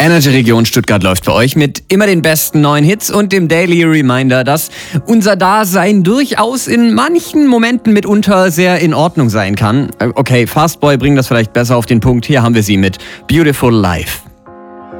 Energy Region Stuttgart läuft für euch mit immer den besten neuen Hits und dem Daily Reminder, dass unser Dasein durchaus in manchen Momenten mitunter sehr in Ordnung sein kann. Okay, Fastboy bringt das vielleicht besser auf den Punkt. Hier haben wir sie mit Beautiful Life.